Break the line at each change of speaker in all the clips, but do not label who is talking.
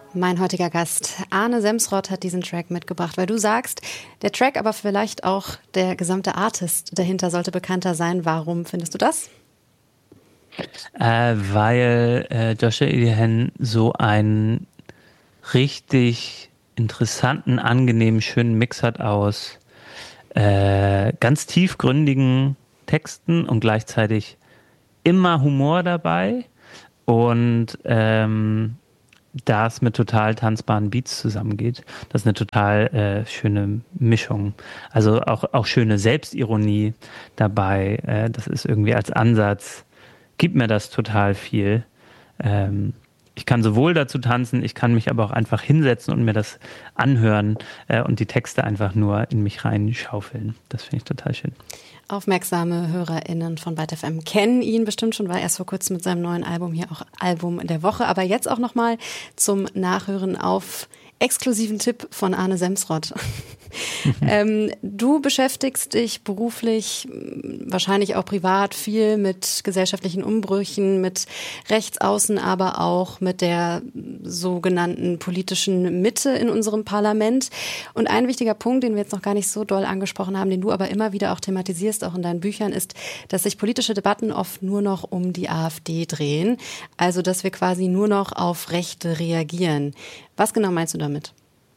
Mein heutiger Gast, Arne Semsrott, hat diesen Track mitgebracht, weil du sagst, der Track, aber vielleicht auch der gesamte Artist dahinter sollte bekannter sein. Warum findest du das?
Weil Joshua Ilihen so einen richtig interessanten, angenehmen, schönen Mix hat aus ganz tiefgründigen Texten und gleichzeitig immer Humor dabei und das mit total tanzbaren Beats zusammengeht. Das ist eine total schöne Mischung. Also auch schöne Selbstironie dabei. Das ist irgendwie als Ansatz, gibt mir das total viel. Ich kann sowohl dazu tanzen, ich kann mich aber auch einfach hinsetzen und mir das anhören und die Texte einfach nur in mich reinschaufeln. Das finde ich total schön.
Aufmerksame HörerInnen von Byte FM kennen ihn bestimmt schon, war erst vor kurzem mit seinem neuen Album hier auch Album der Woche. Aber jetzt auch nochmal zum Nachhören auf exklusiven Tipp von Arne Semsrott. Du beschäftigst dich beruflich, wahrscheinlich auch privat, viel mit gesellschaftlichen Umbrüchen, mit Rechtsaußen, aber auch mit der sogenannten politischen Mitte in unserem Parlament. Und ein wichtiger Punkt, den wir jetzt noch gar nicht so doll angesprochen haben, den du aber immer wieder auch thematisierst, auch in deinen Büchern, ist, dass sich politische Debatten oft nur noch um die AfD drehen. Also, dass wir quasi nur noch auf Rechte reagieren. Was genau meinst du damit?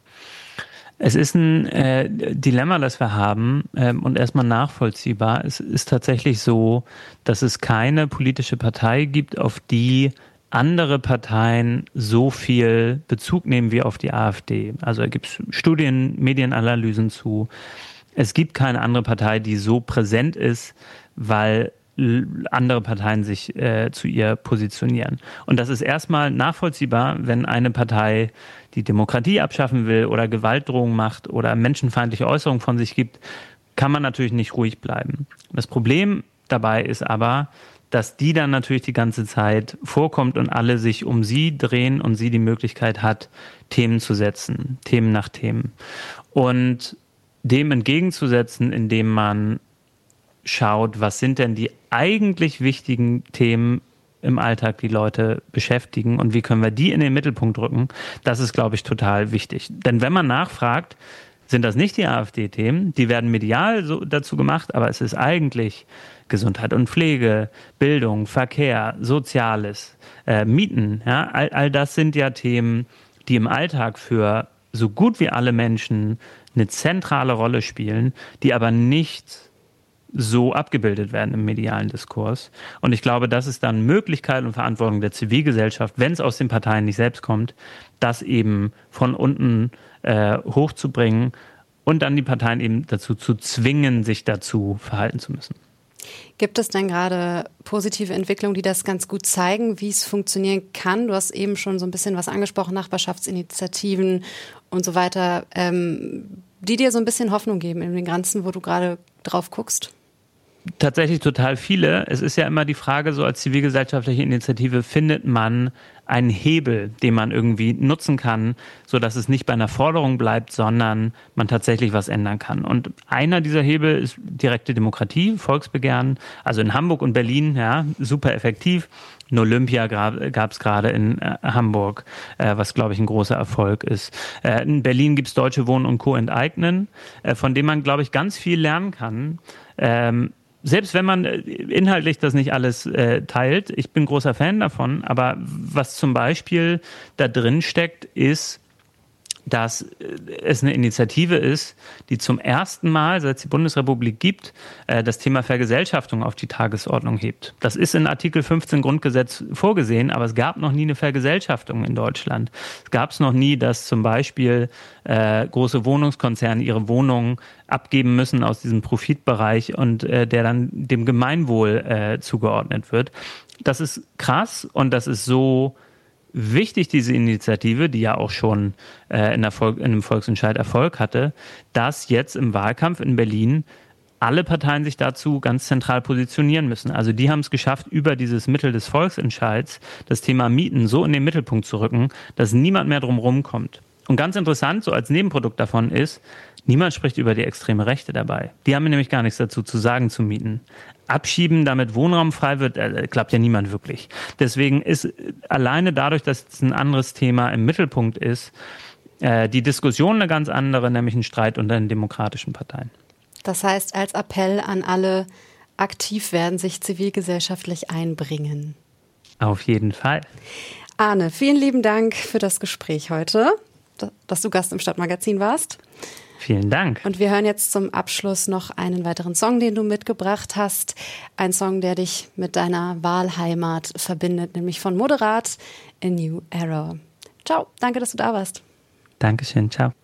Es ist ein Dilemma, das wir haben und erstmal nachvollziehbar. Es ist tatsächlich so, dass es keine politische Partei gibt, auf die andere Parteien so viel Bezug nehmen wie auf die AfD. Also da gibt es Studien, Medienanalysen zu. Es gibt keine andere Partei, die so präsent ist, weil andere Parteien sich zu ihr positionieren. Und das ist erstmal nachvollziehbar, wenn eine Partei die Demokratie abschaffen will oder Gewaltdrohungen macht oder menschenfeindliche Äußerungen von sich gibt, kann man natürlich nicht ruhig bleiben. Das Problem dabei ist aber, dass die dann natürlich die ganze Zeit vorkommt und alle sich um sie drehen und sie die Möglichkeit hat, Themen zu setzen, Themen nach Themen. Und dem entgegenzusetzen, indem man schaut, was sind denn die eigentlich wichtigen Themen im Alltag, die Leute beschäftigen und wie können wir die in den Mittelpunkt rücken, das ist, glaube ich, total wichtig. Denn wenn man nachfragt, sind das nicht die AfD-Themen, die werden medial so dazu gemacht, aber es ist eigentlich Gesundheit und Pflege, Bildung, Verkehr, Soziales, Mieten, ja, all das sind ja Themen, die im Alltag für so gut wie alle Menschen eine zentrale Rolle spielen, die aber nicht so abgebildet werden im medialen Diskurs. Und ich glaube, das ist dann Möglichkeit und Verantwortung der Zivilgesellschaft, wenn es aus den Parteien nicht selbst kommt, das eben von unten hochzubringen und dann die Parteien eben dazu zu zwingen, sich dazu verhalten zu müssen.
Gibt es denn gerade positive Entwicklungen, die das ganz gut zeigen, wie es funktionieren kann? Du hast eben schon so ein bisschen was angesprochen, Nachbarschaftsinitiativen und so weiter, die dir so ein bisschen Hoffnung geben in den Ganzen, wo du gerade drauf guckst?
Tatsächlich total viele. Es ist ja immer die Frage, so als zivilgesellschaftliche Initiative findet man einen Hebel, den man irgendwie nutzen kann, sodass es nicht bei einer Forderung bleibt, sondern man tatsächlich was ändern kann. Und einer dieser Hebel ist direkte Demokratie, Volksbegehren. Also in Hamburg und Berlin, ja, super effektiv. Ein Olympia gab es gerade in Hamburg, was, glaube ich, ein großer Erfolg ist. In Berlin gibt es Deutsche Wohnen und Co. enteignen, von dem man, glaube ich, ganz viel lernen kann. Selbst wenn man inhaltlich das nicht alles teilt, ich bin großer Fan davon, aber was zum Beispiel da drin steckt, ist, dass es eine Initiative ist, die zum ersten Mal, seit es die Bundesrepublik gibt, das Thema Vergesellschaftung auf die Tagesordnung hebt. Das ist in Artikel 15 Grundgesetz vorgesehen, aber es gab noch nie eine Vergesellschaftung in Deutschland. Es gab es noch nie, dass zum Beispiel große Wohnungskonzerne ihre Wohnungen abgeben müssen aus diesem Profitbereich und der dann dem Gemeinwohl zugeordnet wird. Das ist krass und das ist so wichtig, diese Initiative, die ja auch schon in einem Volksentscheid Erfolg hatte, dass jetzt im Wahlkampf in Berlin alle Parteien sich dazu ganz zentral positionieren müssen. Also die haben es geschafft, über dieses Mittel des Volksentscheids das Thema Mieten so in den Mittelpunkt zu rücken, dass niemand mehr drum rumkommt. Und ganz interessant, so als Nebenprodukt davon ist, Niemand spricht über die extreme Rechte dabei. Die haben nämlich gar nichts dazu zu sagen zu Mieten. Abschieben, damit Wohnraum frei wird, klappt ja niemand wirklich. Deswegen ist alleine dadurch, dass es ein anderes Thema im Mittelpunkt ist, die Diskussion eine ganz andere, nämlich ein Streit unter den demokratischen Parteien.
Das heißt, als Appell an alle, aktiv werden, sich zivilgesellschaftlich einbringen.
Auf jeden Fall.
Arne, vielen lieben Dank für das Gespräch heute, dass du Gast im Stadtmagazin warst.
Vielen Dank.
Und wir hören jetzt zum Abschluss noch einen weiteren Song, den du mitgebracht hast. Ein Song, der dich mit deiner Wahlheimat verbindet, nämlich von Moderat, A New Era. Ciao, danke, dass du da warst.
Dankeschön, ciao.